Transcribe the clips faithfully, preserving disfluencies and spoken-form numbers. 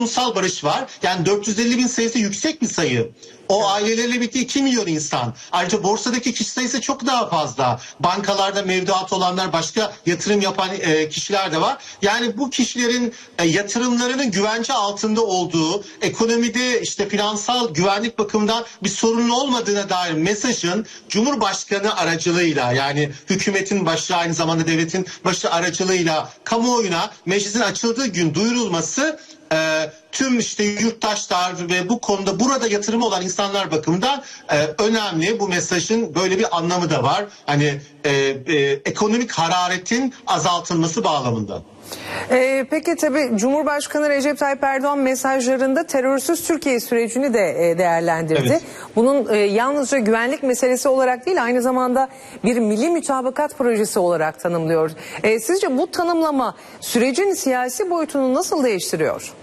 toplumsal barış var. Yani dört yüz elli bin sayısı yüksek bir sayı. O ailelerle birlikte iki milyon insan. Ayrıca borsadaki kişi sayısı çok daha fazla. Bankalarda mevduat olanlar, başka yatırım yapan e, kişiler de var. Yani bu kişilerin e, yatırımlarının güvence altında olduğu, ekonomide işte finansal güvenlik bakımından bir sorunun olmadığına dair mesajın Cumhurbaşkanı aracılığıyla, yani hükümetin başı, aynı zamanda devletin başı aracılığıyla kamuoyuna meclisin açıldığı gün duyurulması e, tüm işte yurttaşlar ve bu konuda burada yatırımı olan insanlar bakımından e, önemli. Bu mesajın böyle bir anlamı da var. Hani e, e, ekonomik hararetin azaltılması bağlamında. Ee, peki tabii Cumhurbaşkanı Recep Tayyip Erdoğan mesajlarında terörsüz Türkiye sürecini de e, değerlendirdi. Evet. Bunun e, yalnızca güvenlik meselesi olarak değil, aynı zamanda bir milli mütabakat projesi olarak tanımlıyor. E, sizce bu tanımlama sürecin siyasi boyutunu nasıl değiştiriyor?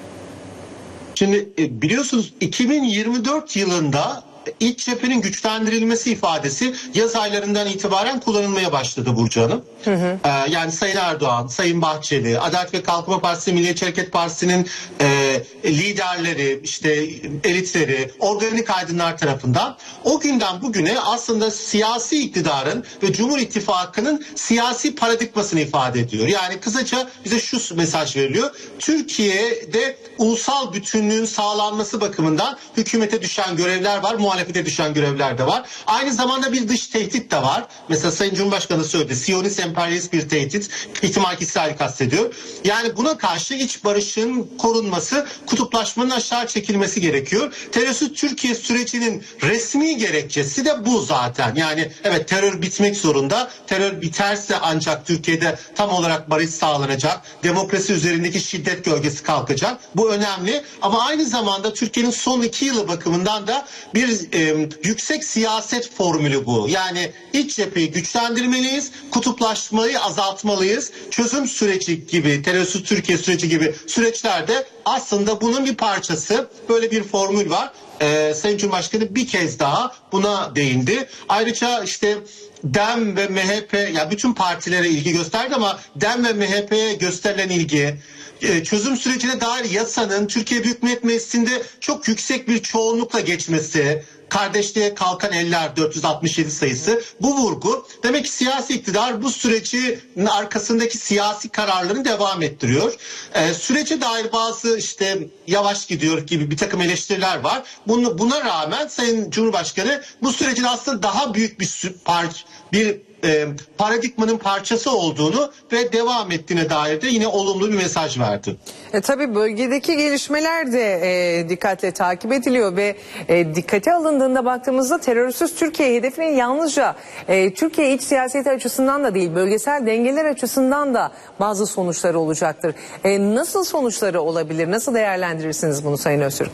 Şimdi biliyorsunuz iki bin yirmi dört yılında İç cephenin güçlendirilmesi ifadesi yaz aylarından itibaren kullanılmaya başladı Burcu Hanım. Hı hı. Ee, yani Sayın Erdoğan, Sayın Bahçeli, Adalet ve Kalkınma Partisi, Milliyetçi Hareket Partisi'nin e, liderleri, işte elitleri, organik aydınlar tarafından o günden bugüne aslında siyasi iktidarın ve Cumhur İttifakı'nın siyasi paradigmasını ifade ediyor. Yani kısaca bize şu mesaj veriliyor: Türkiye'de ulusal bütünlüğün sağlanması bakımından hükümete düşen görevler var, muhalefete düşen görevler de var. Aynı zamanda bir dış tehdit de var. Mesela Sayın Cumhurbaşkanı söyledi, Siyonist emperyalist bir tehdit, ihtimal ki İsrail'i kastediyor. Yani buna karşı iç barışın korunması, kutuplaşmanın aşağı çekilmesi gerekiyor. Terörsüz Türkiye sürecinin resmi gerekçesi de bu zaten. Yani evet, terör bitmek zorunda. Terör biterse ancak Türkiye'de tam olarak barış sağlanacak. Demokrasi üzerindeki şiddet gölgesi kalkacak. Bu önemli. Ama aynı zamanda Türkiye'nin son iki yılı bakımından da bir e, yüksek siyaset formülü bu. Yani iç cepheyi güçlendirmeliyiz, kutuplaşmayı azaltmalıyız. Çözüm süreci gibi, terörsüz Türkiye süreci gibi süreçlerde aslında bunun bir parçası. Böyle bir formül var. Ee, Sayın Cumhurbaşkanı bir kez daha buna değindi. Ayrıca işte DEM ve M H P, ya bütün partilere ilgi gösterdi ama DEM ve M H P'ye gösterilen ilgi, çözüm sürecine dair yasanın Türkiye Büyük Millet Meclisi'nde çok yüksek bir çoğunlukla geçmesi, kardeşliğe kalkan eller dört yüz altmış yedi sayısı, bu vurgu demek ki siyasi iktidar bu sürecin arkasındaki siyasi kararlarını devam ettiriyor. Ee, sürece dair bazı işte yavaş gidiyor gibi bir takım eleştiriler var. Bunu, buna rağmen Sayın Cumhurbaşkanı bu sürecin aslında daha büyük bir par bir e, paradigmanın parçası olduğunu ve devam ettiğine dair de yine olumlu bir mesaj verdi. E, tabii bölgedeki gelişmeler de e, dikkatle takip ediliyor ve e, dikkate alındığında baktığımızda terörsüz Türkiye hedefinin yalnızca e, Türkiye iç siyaseti açısından da değil, bölgesel dengeler açısından da bazı sonuçları olacaktır. E, nasıl sonuçları olabilir? Nasıl değerlendirirsiniz bunu Sayın Öztürk?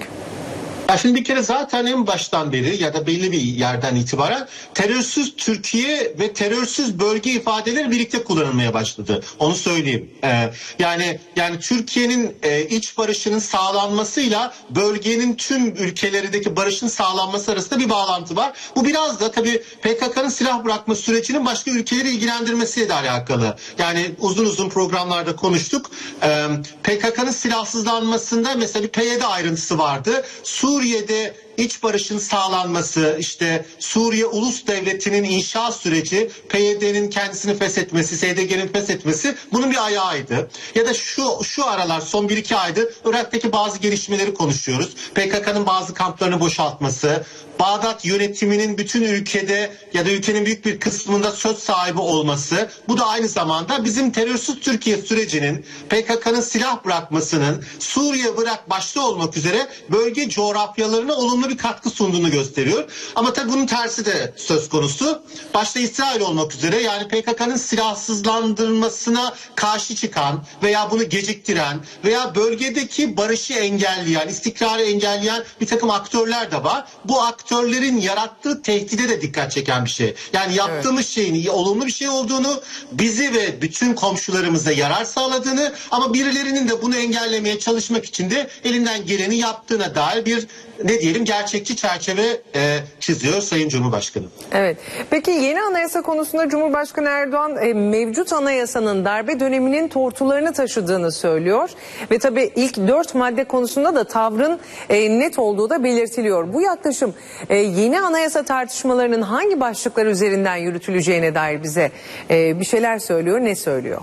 Ya şimdi bir kere zaten en baştan beri ya da belli bir yerden itibaren terörsüz Türkiye ve terörsüz bölge ifadeleri birlikte kullanılmaya başladı. Onu söyleyeyim. Ee, yani yani Türkiye'nin e, iç barışının sağlanmasıyla bölgenin tüm ülkelerindeki barışın sağlanması arasında bir bağlantı var. Bu biraz da tabii P K K'nın silah bırakma sürecinin başka ülkeleri ilgilendirmesiyle de alakalı. Yani uzun uzun programlarda konuştuk. Ee, P K K'nın silahsızlanmasında mesela bir P Y D ayrıntısı vardı. Su Suriye'de iç barışın sağlanması, işte Suriye Ulus Devleti'nin inşa süreci, P Y D'nin kendisini feshetmesi, S D G'nin feshetmesi bunun bir ayağıydı. Ya da şu şu aralar son bir iki aydır Irak'taki bazı gelişmeleri konuşuyoruz. P K K'nın bazı kamplarını boşaltması, Bağdat yönetiminin bütün ülkede ya da ülkenin büyük bir kısmında söz sahibi olması, bu da aynı zamanda bizim terörsüz Türkiye sürecinin, P K K'nın silah bırakmasının, Suriye, Irak başta olmak üzere bölge coğrafyalarına olumlu bir katkı sunduğunu gösteriyor. Ama tabii bunun tersi de söz konusu. Başta İsrail olmak üzere, yani P K K'nın silahsızlandırılmasına karşı çıkan veya bunu geciktiren veya bölgedeki barışı engelleyen, istikrarı engelleyen bir takım aktörler de var. Bu aktörlerin yarattığı tehdide de dikkat çeken bir şey. Yani yaptığımız evet. şeyin olumlu bir şey olduğunu, bizi ve bütün komşularımıza yarar sağladığını ama birilerinin de bunu engellemeye çalışmak için de elinden geleni yaptığına dair bir, ne diyelim, gerçekçi çerçeve e, çiziyor Sayın Cumhurbaşkanı. Evet. Peki yeni anayasa konusunda Cumhurbaşkanı Erdoğan e, mevcut anayasanın darbe döneminin tortularını taşıdığını söylüyor. Ve tabii ilk dört madde konusunda da tavrın e, net olduğu da belirtiliyor. Bu yaklaşım e, yeni anayasa tartışmalarının hangi başlıklar üzerinden yürütüleceğine dair bize e, bir şeyler söylüyor. Ne söylüyor?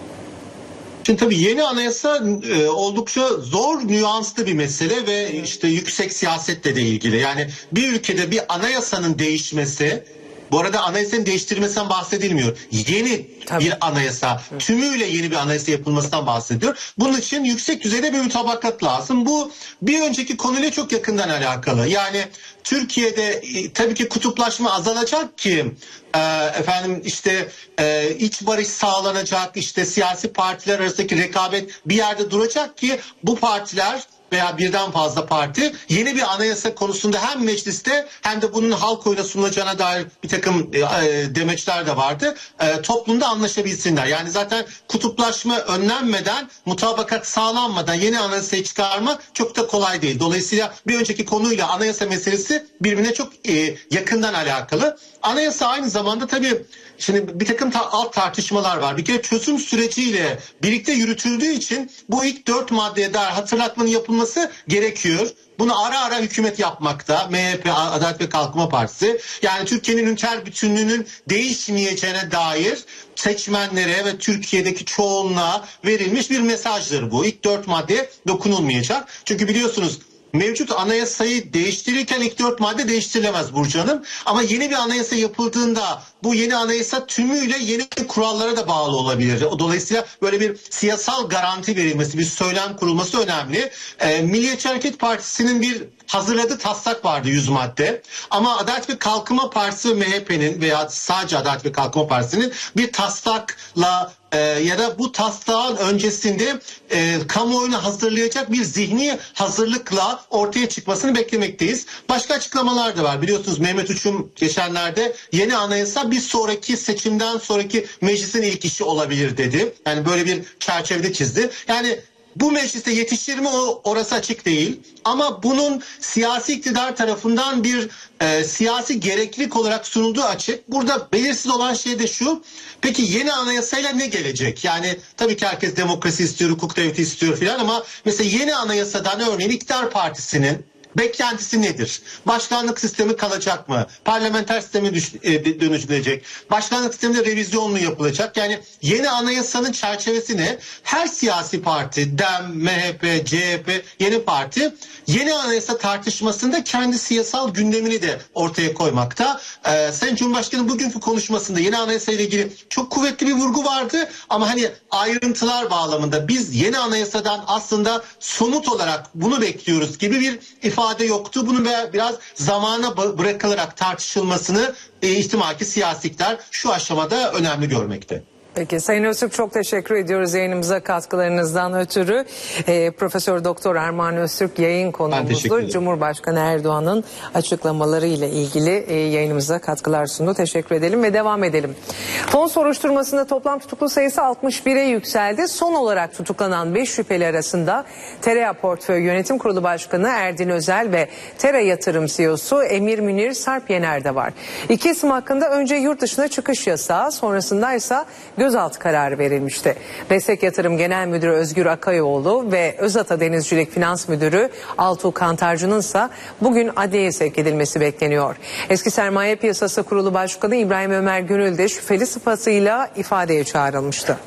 Şimdi tabii yeni anayasa e, oldukça zor, nüanslı bir mesele ve işte yüksek siyasetle de ilgili. Yani bir ülkede bir anayasanın değişmesi, bu arada anayasanın değiştirilmesinden bahsedilmiyor. Yeni Tabii. bir anayasa, tümüyle yeni bir anayasa yapılmasından bahsediyor. Bunun için yüksek düzeyde bir mutabakat lazım. Bu bir önceki konuyla çok yakından alakalı. Yani Türkiye'de e, tabii ki kutuplaşma azalacak ki e, efendim işte e, iç barış sağlanacak, işte siyasi partiler arasındaki rekabet bir yerde duracak ki bu partiler veya birden fazla parti yeni bir anayasa konusunda hem mecliste hem de bunun halk oyuna sunulacağına dair bir takım e, demeçler de vardı. E, toplumda anlaşabilsinler. Yani zaten kutuplaşma önlenmeden, mutabakat sağlanmadan yeni anayasayı çıkarma çok da kolay değil. Dolayısıyla bir önceki konuyla anayasa meselesi birbirine çok e, yakından alakalı. Anayasa aynı zamanda tabii şimdi bir takım ta- alt tartışmalar var. Bir kere çözüm süreciyle birlikte yürütüldüğü için bu ilk dört maddeye dair hatırlatmanın yapılması gerekiyor. Bunu ara ara hükümet yapmakta. M H P, Adalet ve Kalkınma Partisi. Yani Türkiye'nin ülker bütünlüğünün değişmeyeceğine dair seçmenlere ve Türkiye'deki çoğunluğa verilmiş bir mesajdır bu. İlk dört maddeye dokunulmayacak. Çünkü biliyorsunuz mevcut anayasayı değiştirirken ilk dört madde değiştirilemez Burcu Hanım. Ama yeni bir anayasa yapıldığında bu yeni anayasa tümüyle yeni kurallara da bağlı olabilir. Dolayısıyla böyle bir siyasal garanti verilmesi, bir söylem kurulması önemli. Ee, Milliyetçi Hareket Partisi'nin bir hazırladığı taslak vardı yüz madde. Ama Adalet ve Kalkınma Partisi ve M H P'nin veya sadece Adalet ve Kalkınma Partisi'nin bir taslakla e, ya da bu taslağın öncesinde e, kamuoyunu hazırlayacak bir zihni hazırlıkla ortaya çıkmasını beklemekteyiz. Başka açıklamalar da var. Biliyorsunuz Mehmet Uçum geçenlerde yeni anayasa bir sonraki seçimden sonraki meclisin ilk işi olabilir dedi. Yani böyle bir çerçevede çizdi. Yani bu mecliste yetişir mi o orası açık değil. Ama bunun siyasi iktidar tarafından bir e, siyasi gereklilik olarak sunulduğu açık. Burada belirsiz olan şey de şu. Peki yeni anayasayla ne gelecek? Yani tabii ki herkes demokrasi istiyor, hukuk devleti istiyor filan ama mesela yeni anayasadan örneğin iktidar partisinin beklentisi nedir? Başkanlık sistemi kalacak mı? Parlamenter sistemi düş, e, dönüştürülecek. Başkanlık sisteminde revizyon mu yapılacak? Yani yeni anayasanın çerçevesi ne? Her siyasi parti, DEM, M H P, C H P, yeni parti yeni anayasa tartışmasında kendi siyasal gündemini de ortaya koymakta. Ee, Sayın Cumhurbaşkanı bugünkü konuşmasında yeni anayasa ile ilgili çok kuvvetli bir vurgu vardı. Ama hani ayrıntılar bağlamında biz yeni anayasadan aslında somut olarak bunu bekliyoruz gibi bir ifade yoktu. Bunu biraz zamana bırakılarak tartışılmasını e, ihtimalki siyasetler şu aşamada önemli görmekte. Peki Sayın Öztürk çok teşekkür ediyoruz yayınımıza katkılarınızdan ötürü. E, Profesör Doktor Erman Öztürk yayın konuğumuzdur. Cumhurbaşkanı Erdoğan'ın açıklamaları ile ilgili e, yayınımıza katkılar sundu. Teşekkür edelim ve devam edelim. Fon soruşturmasında toplam tutuklu sayısı altmış bire yükseldi. Son olarak tutuklanan beş şüpheli arasında Tereyağı Portföy Yönetim Kurulu Başkanı Erdin Özel ve Tera Yatırım C E O'su Emir Münir Sarpyener de var. İki isim hakkında önce yurt dışına çıkış yasağı, sonrasında ise gözaltı kararı verilmişti. Destek Yatırım Genel Müdürü Özgür Akayoğlu ve Özata Denizcilik Finans Müdürü Altuğ Kantarcı'nın ise bugün adliyeye sevk edilmesi bekleniyor. Eski Sermaye Piyasası Kurulu Başkanı İbrahim Ömer Gönül de şüpheli sıfatıyla ifadeye çağrılmıştı.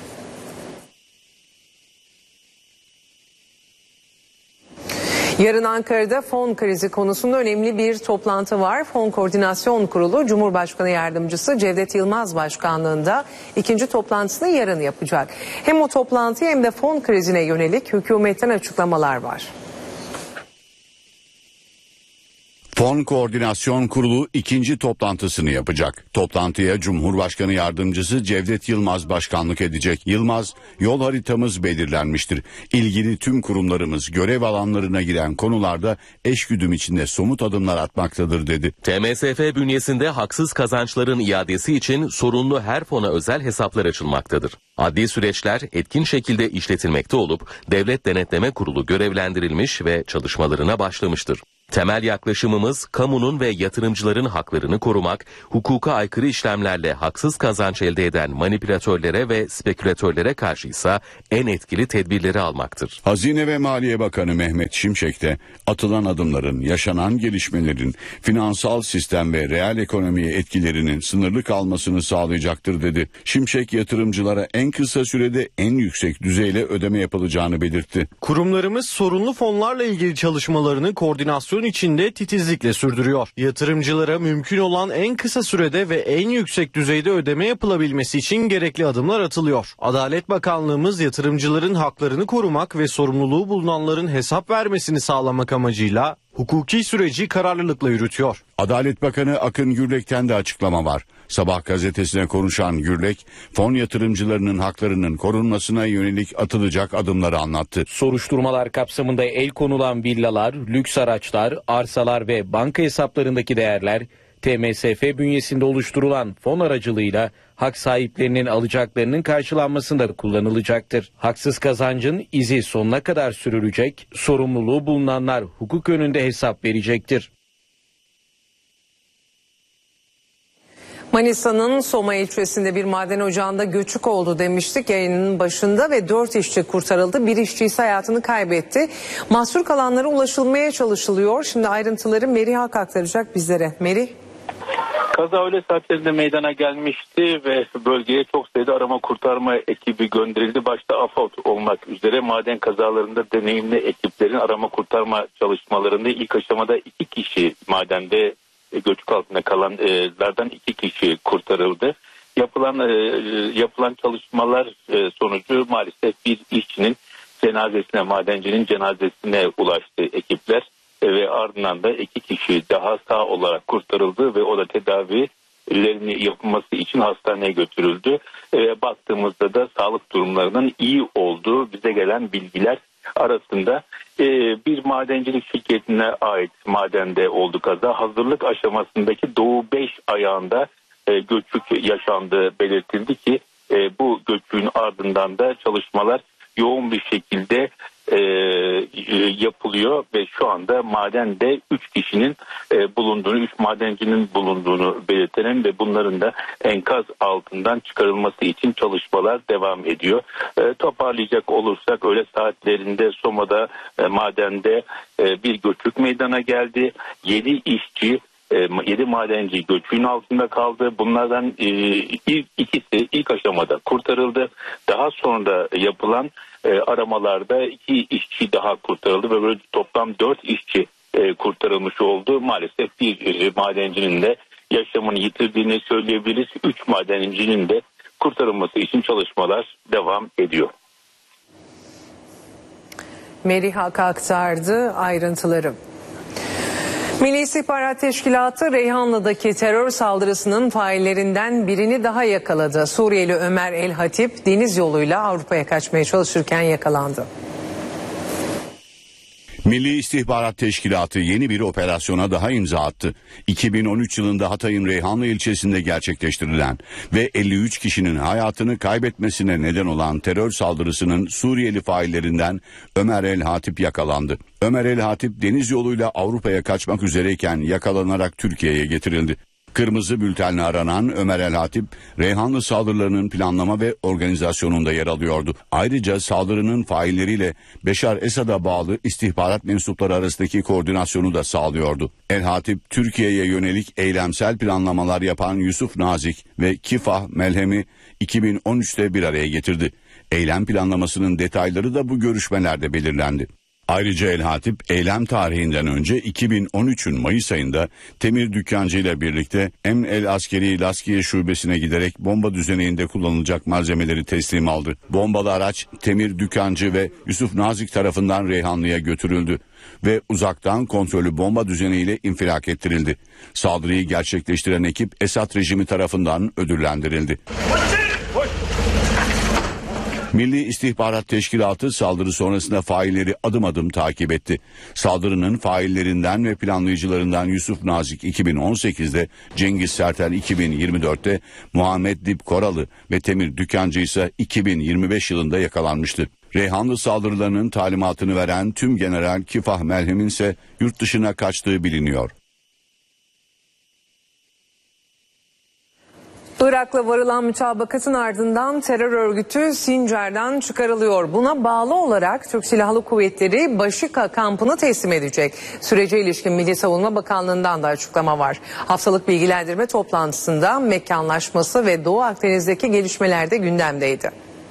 Yarın Ankara'da fon krizi konusunda önemli bir toplantı var. Fon Koordinasyon Kurulu Cumhurbaşkanı Yardımcısı Cevdet Yılmaz başkanlığında ikinci toplantısını yarın yapacak. Hem o toplantıya hem de fon krizine yönelik hükümetten açıklamalar var. Fon Koordinasyon Kurulu ikinci toplantısını yapacak. Toplantıya Cumhurbaşkanı Yardımcısı Cevdet Yılmaz başkanlık edecek. Yılmaz, yol haritamız belirlenmiştir. İlgili tüm kurumlarımız görev alanlarına giren konularda eşgüdüm içinde somut adımlar atmaktadır dedi. T M S F bünyesinde haksız kazançların iadesi için sorunlu her fona özel hesaplar açılmaktadır. Adli süreçler etkin şekilde işletilmekte olup Devlet Denetleme Kurulu görevlendirilmiş ve çalışmalarına başlamıştır. Temel yaklaşımımız kamunun ve yatırımcıların haklarını korumak, hukuka aykırı işlemlerle haksız kazanç elde eden manipülatörlere ve spekülatörlere karşıysa en etkili tedbirleri almaktır. Hazine ve Maliye Bakanı Mehmet Şimşek de atılan adımların, yaşanan gelişmelerin finansal sistem ve reel ekonomiye etkilerinin sınırlı kalmasını sağlayacaktır dedi. Şimşek yatırımcılara en kısa sürede en yüksek düzeyle ödeme yapılacağını belirtti. Kurumlarımız sorunlu fonlarla ilgili çalışmalarını koordinasyon içinde titizlikle sürdürüyor. Yatırımcılara mümkün olan en kısa sürede ve en yüksek düzeyde ödeme yapılabilmesi için gerekli adımlar atılıyor. Adalet Bakanlığımız yatırımcıların haklarını korumak ve sorumluluğu bulunanların hesap vermesini sağlamak amacıyla hukuki süreci kararlılıkla yürütüyor. Adalet Bakanı Akın Gürlek'ten de açıklama var. Sabah gazetesine konuşan Gürlek, fon yatırımcılarının haklarının korunmasına yönelik atılacak adımları anlattı. Soruşturmalar kapsamında el konulan villalar, lüks araçlar, arsalar ve banka hesaplarındaki değerler T M S F bünyesinde oluşturulan fon aracılığıyla hak sahiplerinin alacaklarının karşılanmasında kullanılacaktır. Haksız kazancın izi sonuna kadar sürülecek, sorumluluğu bulunanlar hukuk önünde hesap verecektir. Manisa'nın Soma ilçesinde bir maden ocağında göçük oldu demiştik yayının başında ve dört işçi kurtarıldı. Bir işçi ise hayatını kaybetti. Mahsur kalanlara ulaşılmaya çalışılıyor. Şimdi ayrıntıları Meri Hak aktaracak bizlere. Meri. Kaza öğle saatlerinde meydana gelmişti ve bölgeye çok sayıda arama kurtarma ekibi gönderildi. Başta AFAD olmak üzere maden kazalarında deneyimli ekiplerin arama kurtarma çalışmalarında ilk aşamada iki kişi madende göçük altında kalanlardan iki kişi kurtarıldı. Yapılan yapılan çalışmalar sonucu maalesef bir işçinin cenazesine, madencinin cenazesine ulaştı ekipler ve ardından da iki kişi daha sağ olarak kurtarıldı ve o da tedavilerini yapılması için hastaneye götürüldü. E, baktığımızda da sağlık durumlarının iyi olduğu bize gelen bilgiler arasında e, bir madencilik şirketine ait madende oldu kaza. Hazırlık aşamasındaki Doğu beş ayağında e, göçük yaşandığı belirtildi ki e, bu göçüğün ardından da çalışmalar yoğun bir şekilde e, yapılıyor ve şu anda madende üç kişinin e, bulunduğunu, üç madencinin bulunduğunu belirtelim ve bunların da enkaz altından çıkarılması için çalışmalar devam ediyor. E, toparlayacak olursak öğle saatlerinde Soma'da e, madende e, bir göçük meydana geldi. yedi işçi, yedi madenci göçüğün altında kaldı. Bunlardan e, ilk ikisi ilk aşamada kurtarıldı. Daha sonra yapılan e, aramalarda iki işçi daha kurtarıldı ve böyle toplam dört işçi e, kurtarılmış oldu. Maalesef bir e, madencinin de yaşamını yitirdiğini söyleyebiliriz. Üç madencinin de kurtarılması için çalışmalar devam ediyor. Meri Hak aktardı ayrıntıları. Milli İstihbarat Teşkilatı Reyhanlı'daki terör saldırısının faillerinden birini daha yakaladı. Suriyeli Ömer El Hatip deniz yoluyla Avrupa'ya kaçmaya çalışırken yakalandı. Milli İstihbarat Teşkilatı yeni bir operasyona daha imza attı. iki bin on üç yılında Hatay'ın Reyhanlı ilçesinde gerçekleştirilen ve elli üç kişinin hayatını kaybetmesine neden olan terör saldırısının Suriyeli faillerinden Ömer El Hatip yakalandı. Ömer El Hatip deniz yoluyla Avrupa'ya kaçmak üzereyken yakalanarak Türkiye'ye getirildi. Kırmızı bültenle aranan Ömer El Hatip, Reyhanlı saldırılarının planlama ve organizasyonunda yer alıyordu. Ayrıca saldırının failleriyle Beşar Esad'a bağlı istihbarat mensupları arasındaki koordinasyonu da sağlıyordu. El Hatip, Türkiye'ye yönelik eylemsel planlamalar yapan Yusuf Nazik ve Kifah Melhem'i iki bin on üçte bir araya getirdi. Eylem planlamasının detayları da bu görüşmelerde belirlendi. Ayrıca El Hatip eylem tarihinden önce iki bin on üçün Mayıs ayında Temir Dükkancı ile birlikte Emn El Askeri Laskiye Şubesi'ne giderek bomba düzeneğinde kullanılacak malzemeleri teslim aldı. Bombalı araç Temir Dükkancı ve Yusuf Nazik tarafından Reyhanlı'ya götürüldü ve uzaktan kontrollü bomba düzeneğiyle infilak ettirildi. Saldırıyı gerçekleştiren ekip Esad rejimi tarafından ödüllendirildi. Milli İstihbarat Teşkilatı saldırı sonrasında failleri adım adım takip etti. Saldırının faillerinden ve planlayıcılarından Yusuf Nazik iki bin on sekizde, Cengiz Sertel iki bin yirmi dörtte, Muhammed Dip Koralı ve Temir Dükkancı ise iki bin yirmi beş yılında yakalanmıştı. Reyhanlı saldırılarının talimatını veren Tüm General Kifah Melhem'in ise yurt dışına kaçtığı biliniyor. Irak'la varılan mütabakatın ardından terör örgütü Sincar'dan çıkarılıyor. Buna bağlı olarak Türk Silahlı Kuvvetleri Başika kampını teslim edecek. Sürece ilişkin Milli Savunma Bakanlığı'ndan da açıklama var. Haftalık bilgilendirme toplantısında Mekke Anlaşması ve Doğu Akdeniz'deki gelişmeler de gündemdeydi.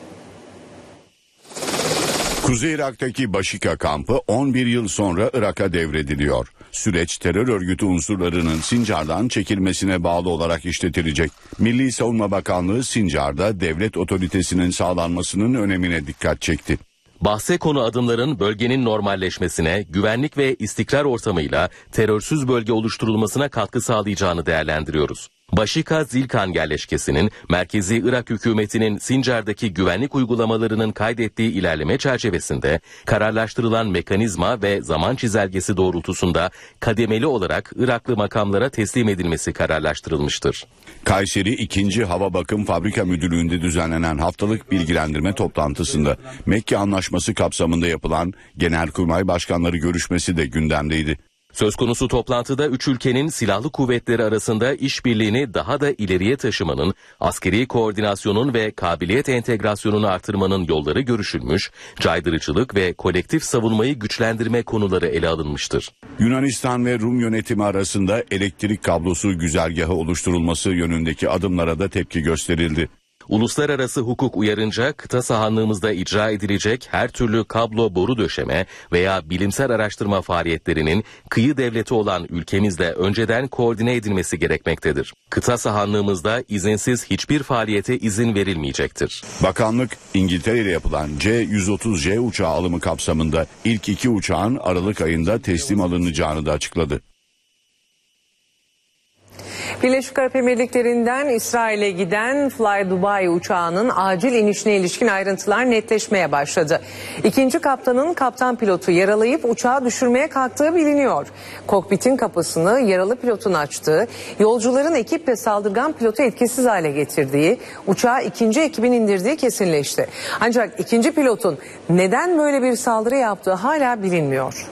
Kuzey Irak'taki Başika kampı on bir yıl sonra Irak'a devrediliyor. Süreç terör örgütü unsurlarının Sincar'dan çekilmesine bağlı olarak işletilecek. Milli Savunma Bakanlığı Sincar'da devlet otoritesinin sağlanmasının önemine dikkat çekti. Bahse konu adımların bölgenin normalleşmesine, güvenlik ve istikrar ortamıyla terörsüz bölge oluşturulmasına katkı sağlayacağını değerlendiriyoruz. Başika Zilkan yerleşkesinin merkezi Irak hükümetinin Sincar'daki güvenlik uygulamalarının kaydettiği ilerleme çerçevesinde kararlaştırılan mekanizma ve zaman çizelgesi doğrultusunda kademeli olarak Iraklı makamlara teslim edilmesi kararlaştırılmıştır. Kayseri ikinci Hava Bakım Fabrika Müdürlüğü'nde düzenlenen haftalık bilgilendirme toplantısında Mekke Anlaşması kapsamında yapılan Genelkurmay Başkanları görüşmesi de gündemdeydi. Söz konusu toplantıda üç ülkenin silahlı kuvvetleri arasında işbirliğini daha da ileriye taşımanın, askeri koordinasyonun ve kabiliyet entegrasyonunu artırmanın yolları görüşülmüş, caydırıcılık ve kolektif savunmayı güçlendirme konuları ele alınmıştır. Yunanistan ve Rum yönetimi arasında elektrik kablosu güzergahı oluşturulması yönündeki adımlara da tepki gösterildi. Uluslararası hukuk uyarınca kıta sahanlığımızda icra edilecek her türlü kablo boru döşeme veya bilimsel araştırma faaliyetlerinin kıyı devleti olan ülkemizle önceden koordine edilmesi gerekmektedir. Kıta sahanlığımızda izinsiz hiçbir faaliyete izin verilmeyecektir. Bakanlık İngiltere ile yapılan C yüz otuz J uçağı alımı kapsamında ilk iki uçağın Aralık ayında teslim alınacağını da açıkladı. Birleşik Arap Emirlikleri'nden İsrail'e giden Fly Dubai uçağının acil inişine ilişkin ayrıntılar netleşmeye başladı. İkinci kaptanın kaptan pilotu yaralayıp uçağı düşürmeye kalktığı biliniyor. Kokpitin kapısını yaralı pilotun açtığı, yolcuların ekip ve saldırgan pilotu etkisiz hale getirdiği, uçağı ikinci ekibin indirdiği kesinleşti. Ancak ikinci pilotun neden böyle bir saldırı yaptığı hala bilinmiyor.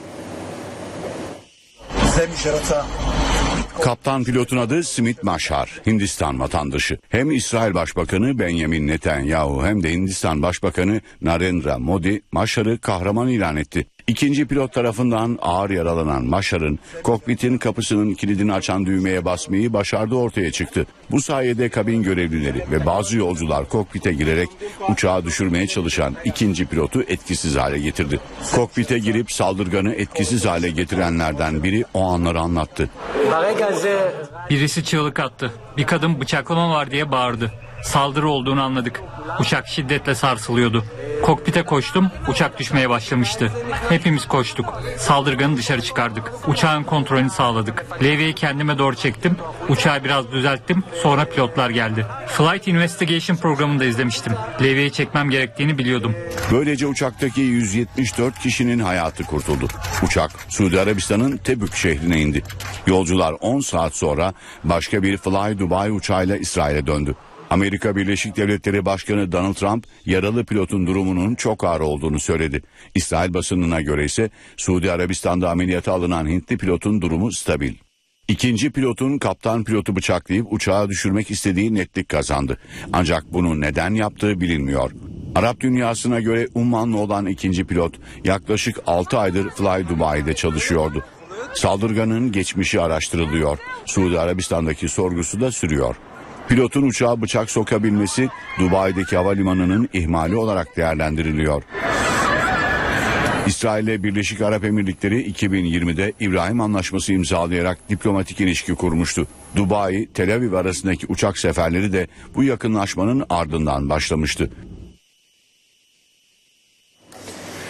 Kaptan pilotun adı Smith Mashar, Hindistan vatandaşı. Hem İsrail Başbakanı Benjamin Netanyahu hem de Hindistan Başbakanı Narendra Modi Mashar'ı kahraman ilan etti. İkinci pilot tarafından ağır yaralanan Mashar'ın kokpitin kapısının kilidini açan düğmeye basmayı başardığı ortaya çıktı. Bu sayede kabin görevlileri ve bazı yolcular kokpite girerek uçağı düşürmeye çalışan ikinci pilotu etkisiz hale getirdi. Kokpite girip saldırganı etkisiz hale getirenlerden biri o anları anlattı. Birisi çığlık attı. Bir kadın bıçaklama var diye bağırdı. Saldırı olduğunu anladık. Uçak şiddetle sarsılıyordu. Kokpite koştum, uçak düşmeye başlamıştı. Hepimiz koştuk. Saldırganı dışarı çıkardık. Uçağın kontrolünü sağladık. Levyeyi kendime doğru çektim. Uçağı biraz düzelttim. Sonra pilotlar geldi. Flight Investigation programında izlemiştim. Levyeyi çekmem gerektiğini biliyordum. Böylece uçaktaki yüz yetmiş dört kişinin hayatı kurtuldu. Uçak Suudi Arabistan'ın Tebük şehrine indi. Yolcular on saat sonra başka bir Fly Dubai uçağıyla İsrail'e döndü. Amerika Birleşik Devletleri Başkanı Donald Trump yaralı pilotun durumunun çok ağır olduğunu söyledi. İsrail basınına göre ise Suudi Arabistan'da ameliyata alınan Hintli pilotun durumu stabil. İkinci pilotun kaptan pilotu bıçaklayıp uçağı düşürmek istediği netlik kazandı. Ancak bunu neden yaptığı bilinmiyor. Arap dünyasına göre Ummanlı olan ikinci pilot yaklaşık altı aydır Fly Dubai'de çalışıyordu. Saldırganın geçmişi araştırılıyor. Suudi Arabistan'daki sorgusu da sürüyor. Pilotun uçağa bıçak sokabilmesi Dubai'deki havalimanının ihmali olarak değerlendiriliyor. İsrail ile Birleşik Arap Emirlikleri iki bin yirmide İbrahim Anlaşması imzalayarak diplomatik ilişki kurmuştu. Dubai, Tel Aviv arasındaki uçak seferleri de bu yakınlaşmanın ardından başlamıştı.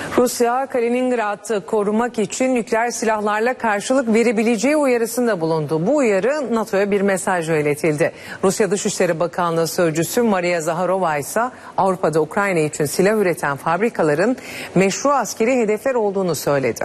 Rusya, Kaliningrad'ı korumak için nükleer silahlarla karşılık verebileceği uyarısında bulundu. Bu uyarı NATO'ya bir mesajla iletildi. Rusya Dışişleri Bakanlığı Sözcüsü Maria Zaharova ise Avrupa'da Ukrayna için silah üreten fabrikaların meşru askeri hedefler olduğunu söyledi.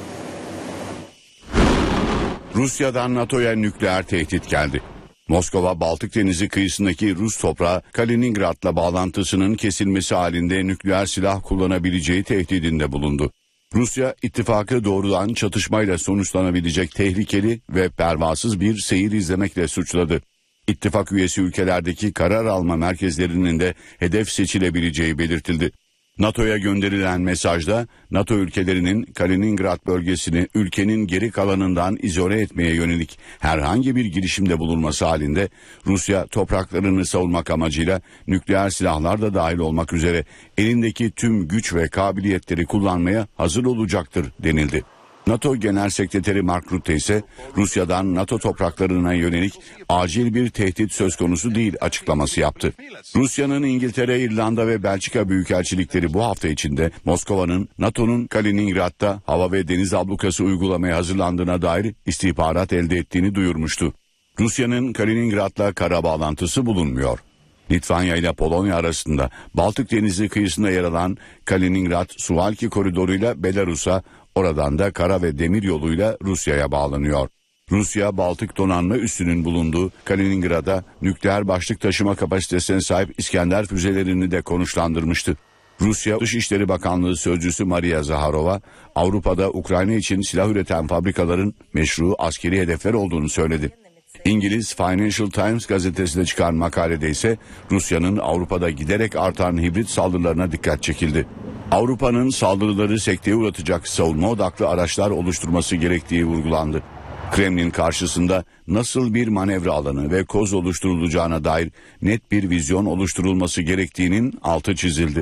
Rusya'dan NATO'ya nükleer tehdit geldi. Moskova, Baltık Denizi kıyısındaki Rus toprağı Kaliningrad'la bağlantısının kesilmesi halinde nükleer silah kullanabileceği tehdidinde bulundu. Rusya, ittifakı doğrudan çatışmayla sonuçlanabilecek tehlikeli ve pervasız bir seyir izlemekle suçladı. İttifak üyesi ülkelerdeki karar alma merkezlerinin de hedef seçilebileceği belirtildi. NATO'ya gönderilen mesajda NATO ülkelerinin Kaliningrad bölgesini ülkenin geri kalanından izole etmeye yönelik herhangi bir girişimde bulunması halinde Rusya topraklarını savunmak amacıyla nükleer silahlar da dahil olmak üzere elindeki tüm güç ve kabiliyetleri kullanmaya hazır olacaktır denildi. NATO Genel Sekreteri Mark Rutte ise Rusya'dan NATO topraklarına yönelik acil bir tehdit söz konusu değil açıklaması yaptı. Rusya'nın İngiltere, İrlanda ve Belçika büyükelçilikleri bu hafta içinde Moskova'nın NATO'nun Kaliningrad'da hava ve deniz ablukası uygulamaya hazırlandığına dair istihbarat elde ettiğini duyurmuştu. Rusya'nın Kaliningrad'la kara bağlantısı bulunmuyor. Litvanya ile Polonya arasında Baltık Denizi kıyısında yer alan Kaliningrad-Suwalki koridoruyla Belarus'a, oradan da kara ve demir yoluyla Rusya'ya bağlanıyor. Rusya, Baltık donanma üssünün bulunduğu Kaliningrad'a nükleer başlık taşıma kapasitesine sahip İskender füzelerini de konuşlandırmıştı. Rusya Dışişleri Bakanlığı Sözcüsü Maria Zaharova, Avrupa'da Ukrayna için silah üreten fabrikaların meşru askeri hedefler olduğunu söyledi. İngiliz Financial Times gazetesinde çıkan makalede ise Rusya'nın Avrupa'da giderek artan hibrit saldırılarına dikkat çekildi. Avrupa'nın saldırıları sekteye uğratacak savunma odaklı araçlar oluşturması gerektiği vurgulandı. Kremlin karşısında nasıl bir manevra alanı ve koz oluşturulacağına dair net bir vizyon oluşturulması gerektiğinin altı çizildi.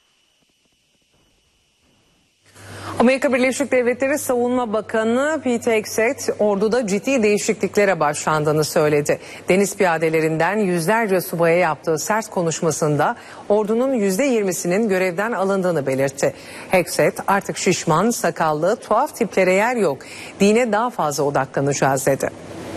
Amerika Birleşik Devletleri Savunma Bakanı Pete Hegseth orduda ciddi değişikliklere başlandığını söyledi. Deniz piyadelerinden yüzlerce subaya yaptığı sert konuşmasında ordunun yüzde yirmisinin görevden alındığını belirtti. Hegseth artık şişman, sakallı, tuhaf tiplere yer yok. Dine daha fazla odaklanacağız dedi.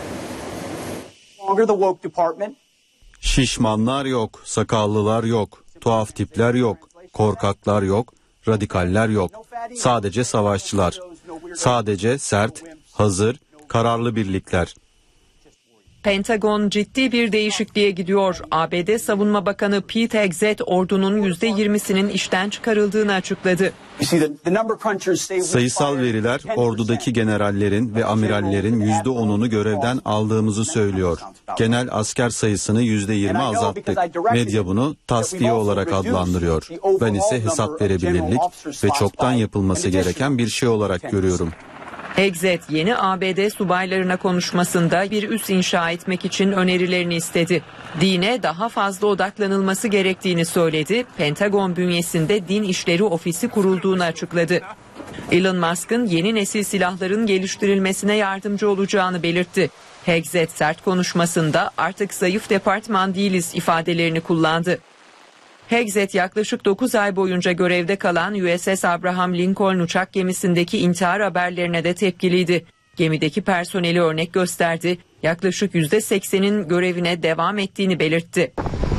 Şişmanlar yok, sakallılar yok, tuhaf tipler yok, korkaklar yok, radikaller yok. Sadece savaşçılar. Sadece sert, hazır, kararlı birlikler. Pentagon ciddi bir değişikliğe gidiyor. A B D Savunma Bakanı Pete Hegseth ordunun yüzde yirmisinin işten çıkarıldığını açıkladı. Sayısal veriler ordudaki generallerin ve amirallerin yüzde onunu görevden aldığımızı söylüyor. Genel asker sayısını yüzde yirmi azalttık. Medya bunu tasfiye olarak adlandırıyor. Ben ise hesap verebilirlik ve çoktan yapılması gereken bir şey olarak görüyorum. Hegseth yeni A B D subaylarına konuşmasında bir üs inşa etmek için önerilerini istedi. Dine daha fazla odaklanılması gerektiğini söyledi. Pentagon bünyesinde Din İşleri Ofisi kurulduğunu açıkladı. Elon Musk'ın yeni nesil silahların geliştirilmesine yardımcı olacağını belirtti. Hegseth sert konuşmasında artık zayıf departman değiliz ifadelerini kullandı. Hegseth yaklaşık dokuz ay boyunca görevde kalan U S S Abraham Lincoln uçak gemisindeki intihar haberlerine de tepkiliydi. Gemideki personeli örnek gösterdi. Yaklaşık yüzde seksenin görevine devam ettiğini belirtti.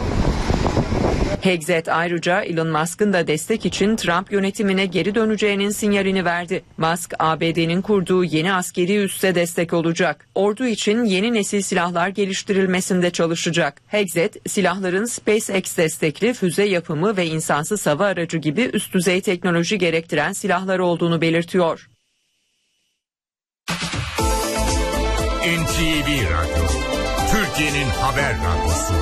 Hegseth ayrıca Elon Musk'ın da destek için Trump yönetimine geri döneceğinin sinyalini verdi. Musk, A B D'nin kurduğu yeni askeri üsse destek olacak. Ordu için yeni nesil silahlar geliştirilmesinde çalışacak. Hegseth, silahların SpaceX destekli füze yapımı ve insansız hava aracı gibi üst düzey teknoloji gerektiren silahlar olduğunu belirtiyor. N T V Radyo, Türkiye'nin haber radyosu.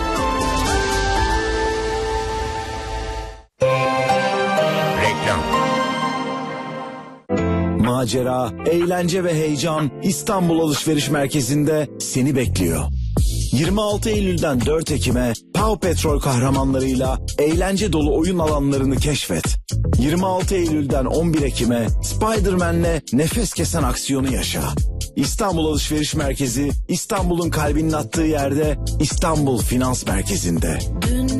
Macera, eğlence ve heyecan İstanbul Alışveriş Merkezi'nde seni bekliyor. yirmi altı Eylül'den dört Ekim'e Pau Petrol kahramanlarıyla eğlence dolu oyun alanlarını keşfet. yirmi altı Eylül'den on bir Ekim'e Spider-Man'le nefes kesen aksiyonu yaşa. İstanbul Alışveriş Merkezi, İstanbul'un kalbinin attığı yerde, İstanbul Finans Merkezi'nde.